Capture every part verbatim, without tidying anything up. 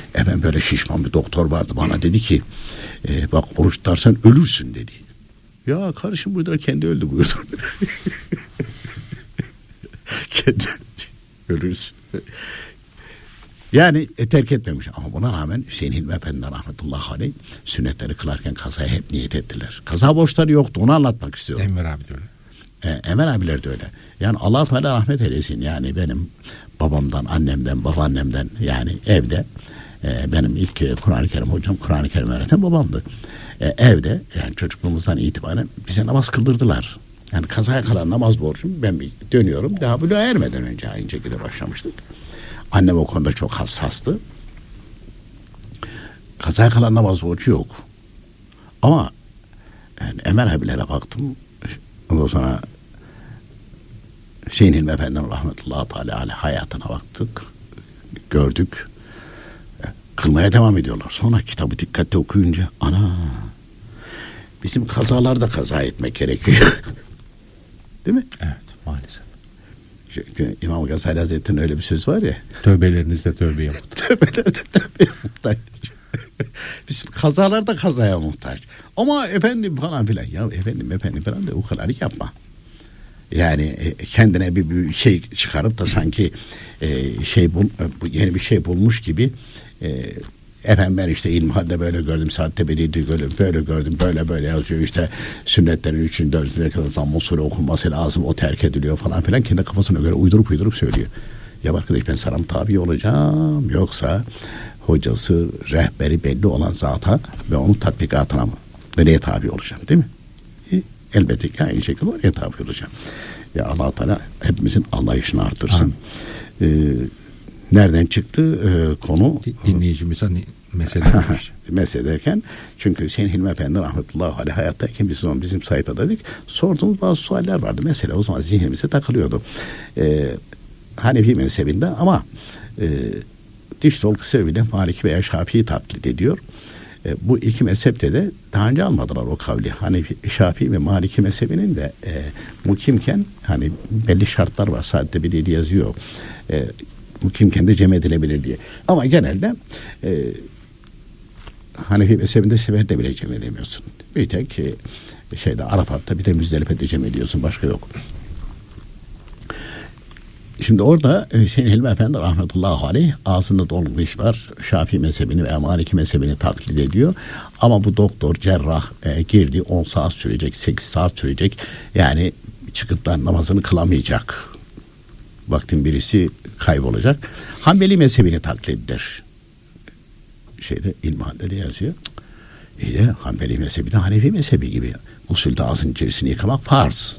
Efendim böyle şişman bir doktor vardı, bana dedi ki e, bak oruç tutarsan ölürsün dedi. Ya kardeşim burada kendi öldü buyurdu. Kendi ölürsün. Yani e, terk etmemiş ama buna rağmen Hüseyin Hilmi Efendi'den rahmetullahi aleyh sünnetleri kılarken kazaya hep niyet ettiler. Kaza borçları yoktu, onu anlatmak istiyorum. Enver abi de öyle. E, Enver abiler de öyle. Yani Allah Teala rahmet eylesin. Yani benim babamdan, annemden, babaannemden, yani evde e, benim ilk e, Kur'an-ı Kerim hocam, Kur'an-ı Kerim öğreten babamdı. E, evde yani çocukluğumuzdan itibaren bize namaz kıldırdılar. Yani kazaya kalan namaz borcum, ben bir dönüyorum. Daha buluğa ermeden önce aynı şekilde başlamıştık. Annem o konuda çok hassastı. Kazaya kalan namaz borcu yok. Ama yani Enver abilere baktım. Ondan sonra Hüseyin Hilmi Efendi'nin rahmetullahi teala aleyh hayatına baktık. Gördük. Kılmaya devam ediyorlar. Sonra kitabı dikkatle okuyunca ana bizim kazalarda kaza etmek gerekiyor. Değil mi? Evet, maalesef. Çünkü İmam Gazali Hazretleri'nin öyle bir söz var ya. Tövbelerinizde tövbeye muhtaç. Tövbelerde tövbeye muhtaç. Bizim kazalarda kazaya muhtaç. Ama efendim falan filan. Ya efendim efendim falan da o kadar yapma. Yani e, kendine bir, bir şey çıkarıp da sanki e, şey bul, yeni bir şey bulmuş gibi e, efendim ben işte İlmihal'de böyle gördüm, Saatte Belediye gördüm, böyle gördüm, böyle böyle yazıyor, işte sünnetlerin üçün dördüne kadar zamm-ı usulü okunması lazım, o terk ediliyor falan filan, kendi kafasına göre uydurup uydurup söylüyor. Ya arkadaş, ben sana mı tabi olacağım yoksa hocası, rehberi belli olan zata ve onun tatbikatına mı? Nereye tabi olacağım, değil mi? E, elbette ki aynı şekilde oraya tabi olacağım. Ya Allah Teala hepimizin anlayışını artırsın. Ee, nereden çıktı e, konu? Dinleyicimiz hani mesele mesele derken, çünkü Hüseyin Hilmi Efendi rahmetullahi aleyh hayattayken biz onun bizim sayfada dedik, sorduğumuz bazı sualler vardı. Mesela o zaman zihnimize takılıyordu. Ee, Hanefi mezhebinde ama e, diş dolgu sebebiyle Maliki veya Şafii'yi taklit ediyor. E, bu iki mezhepte de daha önce almadılar o kavli. Hani Şafii ve Maliki mezhebinin de e, mukimken hani belli şartlar var. Saatte bir dedi yazıyor. E, mukimken de cem edilebilir diye. Ama genelde e, Hanefi mezhebinde seferde bile cem edemiyorsun. Bir tek e, şeyde Arafat'ta, bir de Müzdelife'de cem ediyorsun. Başka yok. Şimdi orada Hüseyin Hilmi Efendi rahmetullahi aleyh ağzında dolgu iş var. Şafii mezhebini ve Maliki mezhebini taklit ediyor. Ama bu doktor, cerrah e, girdi, on saat sürecek, sekiz saat sürecek. Yani çıkıp da namazını kılamayacak. Vaktin birisi kaybolacak. Hanbeli mezhebini taklit eder. Şeyde İlmihal'de de yazıyor. İyi de Hanbeli mezhebi de Hanefi mezhebi gibi. Usulde ağzının içerisini yıkamak farz.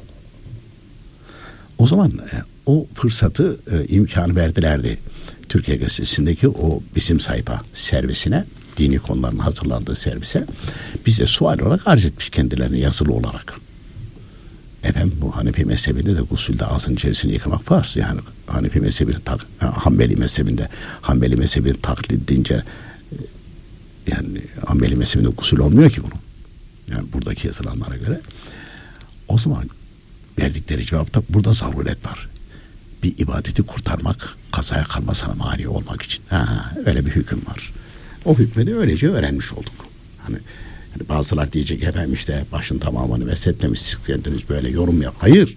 O zaman e, o fırsatı, e, imkanı verdilerdi. Türkiye Gazetesi'ndeki o bizim sayfa servisine, dini konuların hazırlandığı servise, biz de sual olarak arz etmiş kendilerini yazılı olarak. Efendim bu Hanefi mezhebinde de gusülde ağzının içerisini yıkamak farz. Yani Hanefi mezhebinde, Hanbeli mezhebinde, Hanbeli mezhebini taklit edince e, yani Hanbeli mezhebinde gusül olmuyor ki bunun. Yani buradaki yazılanlara göre. O zaman verdikleri cevapta burada zaruret var. Bir ibadeti kurtarmak, kazaya kalmasına mani olmak için. Ha, öyle bir hüküm var. O hükmü de öylece öğrenmiş olduk. Hani yani bazılar diyecek efendim işte başın tamamını meshetmemişsiniz, böyle yorum yap. Hayır.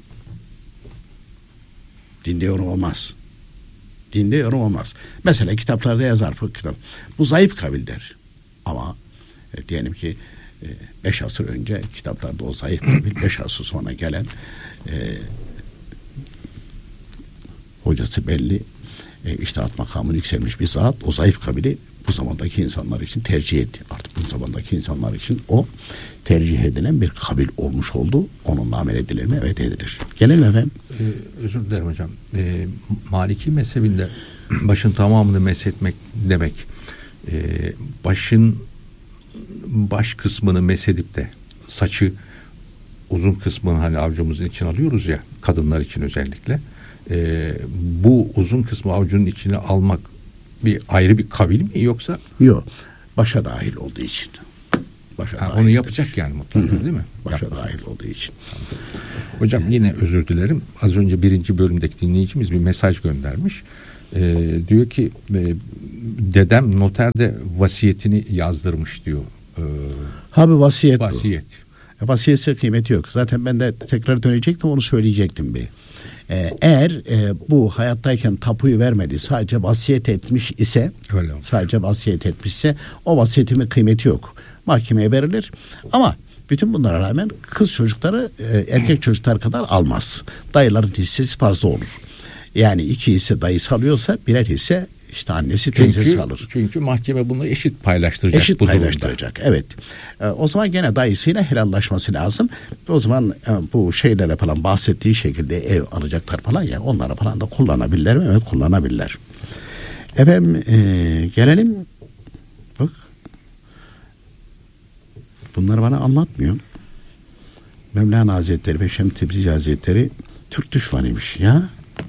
Dinde yorum olmaz. Dinde yorum olmaz. Mesela kitaplarda yazar fıkıh kitap. Bu zayıf kavil der. Ama e, diyelim ki e, beş asır önce kitaplarda o zayıf kavil, beş asır sonra gelen e, hocası belli, e, içtihat makamını yükselmiş bir zat o zayıf kabili bu zamandaki insanlar için tercih etti. Artık bu zamandaki insanlar için o tercih edilen bir kabil olmuş oldu. Onunla amel edilir mi? Evet, edilir. Gelelim efendim. Ee, özür dilerim hocam. Ee, Maliki mezhebinde başın tamamını meshetmek demek, ee, başın baş kısmını mesedip de saçı uzun kısmını hani avucumuzun için alıyoruz ya, kadınlar için özellikle. Ee, bu uzun kısmı avucunun içine almak bir ayrı bir kabil mi yoksa? Yok. Başa dahil olduğu için. Başa ha, onu yapacak yani mutlaka, değil mi? Başa Yapmak. dahil olduğu için. Hocam yine özür dilerim. Az önce birinci bölümdeki dinleyicimiz bir mesaj göndermiş. Ee, diyor ki e, dedem noterde vasiyetini yazdırmış diyor. Ee, Ha bir vasiyet, vasiyet. bu. Vasiyetse kıymeti yok. Zaten ben de tekrar dönecektim, onu söyleyecektim bir. Ee, eğer e, bu hayattayken tapuyu vermedi, sadece vasiyet etmiş ise, Öyle. sadece vasiyet etmişse o vasiyetimin kıymeti yok. Mahkemeye verilir ama bütün bunlara rağmen kız çocukları e, erkek çocuklar kadar almaz. Dayıların hissesi fazla olur. Yani iki hisse dayısı alıyorsa birer hisse işte annesi teyzesi Çünkü, alır. çünkü mahkeme bunu eşit paylaştıracak. Eşit bu paylaştıracak. durumda. Evet. E, o zaman gene dayısıyla helallaşması lazım. O zaman e, bu şeylere falan bahsettiği şekilde ev alacaklar falan ya, onlara falan da kullanabilirler mi? Evet, kullanabilirler. Efendim e, gelelim. Bak. Bunları bana anlatmıyor. Mevlana Hazretleri ve Şems Tebrizi Hazretleri Türk düşmanıymış ya.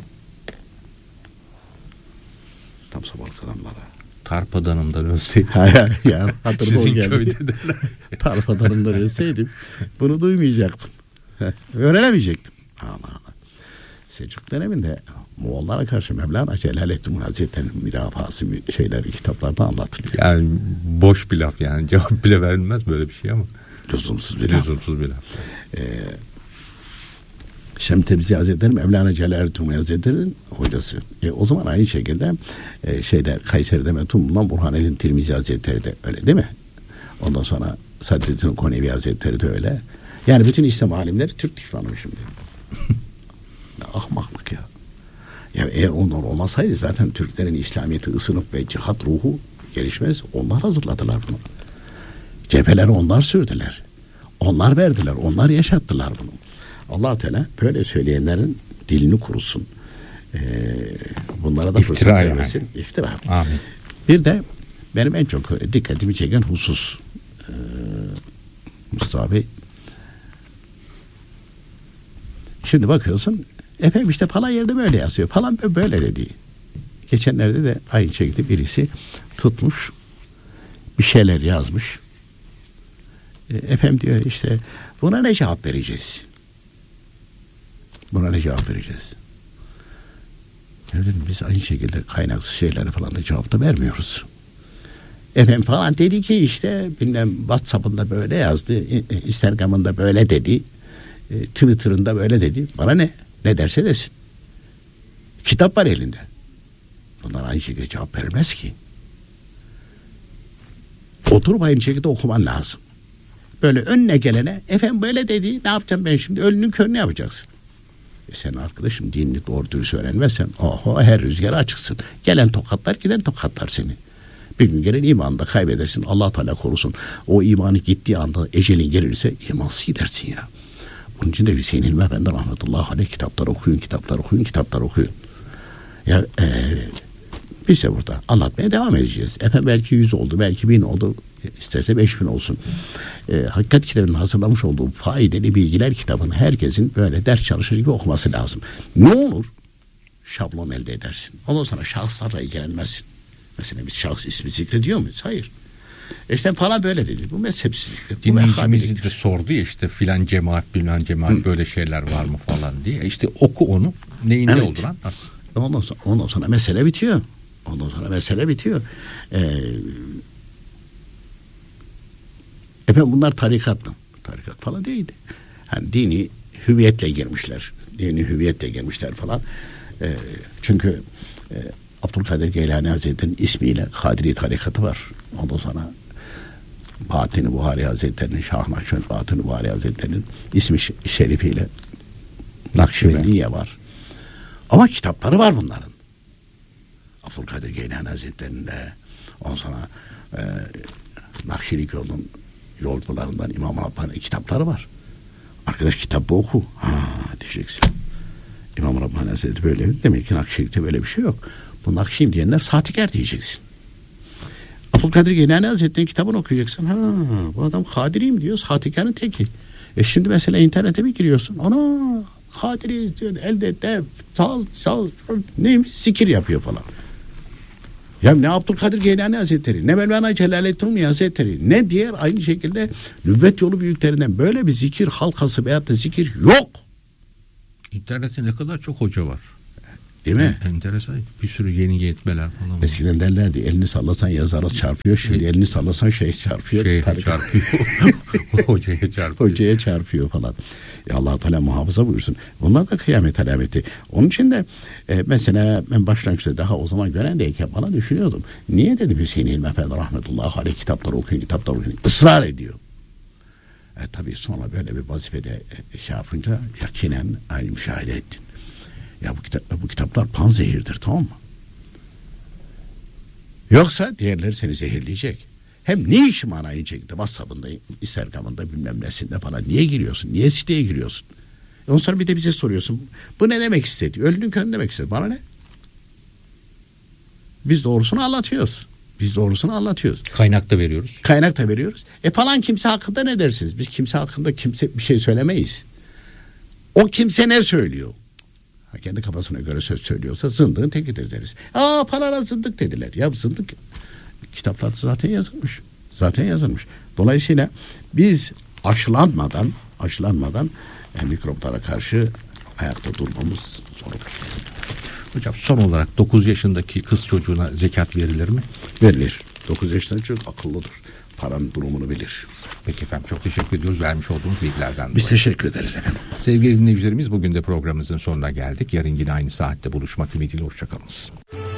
Tam sabahlık adamlara. Tarpadanımdan ölseydim. ya, ya, Sizin köyde de. Tarpadanımdan ölseydim bunu duymayacaktım. Öğrenemeyecektim. Allah Allah. Selçuk döneminde Moğollara karşı Mevlana Celaleddin Hazretleri'nin mürafası şeyleri kitaplarda anlatılıyor. Yani boş bir laf yani. Cevap bile verilmez böyle bir şey ama. Lüzumsuz bir laf. Lüzumsuz bir laf. Ee, Şems Tebrizi Hazretleri Mevlana Celaleddin Hazretleri'nin hocası. E, o zaman aynı şekilde e, şeyde Kayseri'de metum bulunan Burhanettin Tirmizi Hazretleri de öyle değil mi? Ondan sonra Sadreddin Konevi Hazretleri de öyle. Yani bütün İslam alimleri Türk düşmanı şimdi. Ahmaklık ya. Ya eğer onlar olmasaydı zaten Türklerin İslamiyet'i ısınıp ve cihat ruhu gelişmez. Onlar hazırladılar bunu. Cepheleri onlar sürdüler. Onlar verdiler. Onlar yaşattılar bunu. Allah Teala böyle söyleyenlerin dilini kurusun. Ee, bunlara da fırsat vermesin. Yani. İftira. Amin. Bir de benim en çok dikkatimi çeken husus ee, Mustafa Bey. Şimdi bakıyorsun efendim işte falan yerde böyle yazıyor. Falan böyle dedi. Geçenlerde de aynı şekilde birisi tutmuş bir şeyler yazmış. E, efendim diyor işte buna ne cevap vereceğiz? Buna ne cevap vereceğiz? Efendim biz aynı şekilde kaynaksız şeylere falan da cevap da vermiyoruz. Efendim falan dedi ki işte bilmem WhatsApp'ında böyle yazdı, Instagram'ında böyle dedi, Twitter'ında böyle dedi. Bana ne? Ne derse desin. Kitap var elinde. Bunlar aynı şekilde cevap verilmez ki. Oturup aynı şekilde okuman lazım. Böyle önüne gelene efendim böyle dedi, ne yapacağım ben şimdi? Ölünün körünü yapacaksın. E sen arkadaşım dinini doğru dürüst öğrenmezsen oho her rüzgara açıksın. Gelen tokatlar giden tokatlar seni. Bir gün gelen imanı da kaybedersin. Allah Teala korusun. O imanı gittiği anda ecelin gelirse imansız gidersin ya. Bunun için de Hüseyin İlmi Efendi rahmetullahi aleyh kitaplar okuyun, kitaplar okuyun, kitaplar okuyun. Ya e, biz de burada anlatmaya devam edeceğiz. Efendim belki yüz oldu, belki bin oldu, isterse beş bin olsun. E, Hakikat kitabının hazırlamış olduğu faydalı bilgiler kitabını herkesin böyle ders çalışır gibi okuması lazım. Ne olur? Şablon elde edersin. Ondan sonra şahıslarla ilgilenmezsin. Mesela biz şahıs ismi zikrediyor muyuz? Hayır. İşte falan böyle dedi. Bu mezhepsizliktir. Dinleyicimiz de sordu ya işte filan cemaat filan cemaat Hı. böyle şeyler var mı falan diye. İşte oku onu. Neyin evet. ne olduğunu anlarsın. Ondan sonra, ondan sonra mesele bitiyor. Ondan sonra mesele bitiyor. Ee, efendim bunlar tarikat mı? Tarikat falan değildi. Hani dini hüviyetle girmişler. Dini hüviyetle girmişler falan. Ee, çünkü e, Abdülkadir Geylani Hazretleri'nin ismiyle Kadiri tarikatı var. Ondan sonra Bahattin-i Buhari Hazretleri'nin, Şah Nakşibend Bahattin-i Buhari Hazretleri'nin ismi şerifiyle Nakşibendiye var. Ama kitapları var bunların. Abdülkadir Geylani Hazretleri'nin de ondan sonra e, Nakşilik yolunun yolcularından İmam Rabbani kitapları var. Arkadaş kitabı oku. Ha diyeceksin. İmam Rabbani Hazretleri böyle. Demek ki Nakşilik'te böyle bir şey yok. Bu Nakşiyim diyenler sahtekar diyeceksin. Abdülkadir Geylani Hazretleri'nin kitabını okuyacaksın. Ha bu adam Kadiriyim diyor. Sahtekarın teki. E şimdi mesela internete bir giriyorsun. Ana Kadiri diyor. Elde dev, sal, sal, neymiş? Zikir yapıyor falan. Ya ne Abdülkadir Geylani Hazretleri, ne Mevlana Celaleddin Hazretleri, ne diğer aynı şekilde nübüvvet yolu büyüklerinden böyle bir zikir halkası veyahut da zikir yok. İnternette ne kadar çok hoca var. Değil mi? Enteresan. Bir sürü yeni yetmeler falan. Eskiden derlerdi elini sallasan yazara çarpıyor. Şimdi e, elini sallasan şeyh çarpıyor. Şeyh çarpıyor. Hocaya çarpıyor. Hocaya çarpıyor falan. Ya Allah Teala muhafaza buyursun. Bunlar da kıyamet alameti. Onun için de e, mesela ben başlangıçta daha o zaman görendeyken bana düşünüyordum. Niye dedi Hüseyin İlmi Efendi rahmetullahi aleyh kitapları okuyun, kitapları okuyun. Israr ediyor. E, tabii sonra böyle bir vazifede e, şey yapınca yakinen aynı müşahede ettim. Ya bu, kitap, bu kitaplar panzehirdir, tamam mı? Yoksa diğerleri seni zehirleyecek. Hem ne işim anayı çekti WhatsApp'ında, Instagram'ında bilmem nesinde falan. Niye giriyorsun? Niye siteye giriyorsun? E ondan sonra bir de bize soruyorsun. Bu ne demek istedi? Öldün körün demek istedi. Bana ne? Biz doğrusunu anlatıyoruz. Biz doğrusunu anlatıyoruz. Kaynak da veriyoruz. Kaynak da veriyoruz. E falan kimse hakkında ne dersiniz? Biz kimse hakkında kimse bir şey söylemeyiz. O kimse ne söylüyor? Ha, kendi kafasına göre söz söylüyorsa zındığın tekidir deriz. Aa falana zındık dediler. Ya zındık kitaplarda zaten yazılmış. Zaten yazılmış. Dolayısıyla biz aşılanmadan aşılanmadan yani mikroplara karşı ayakta durmamız zordur. Hocam son olarak dokuz yaşındaki kız çocuğuna zekat verilir mi? Verilir. dokuz yaşındaki çocuk akıllıdır. Paranın durumunu bilir. Peki efendim, çok teşekkür ediyoruz vermiş olduğunuz bilgilerden dolayı. Biz teşekkür ederiz efendim. Sevgili dinleyicilerimiz, bugün de programımızın sonuna geldik. Yarın yine aynı saatte buluşmak ümidiyle hoşçakalınız.